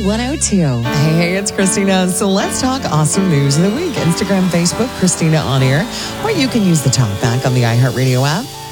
102. Hey, it's Christina. So let's talk awesome news of the week. Instagram, Facebook, Christina On Air, or you can use the talkback on the iHeartRadio app.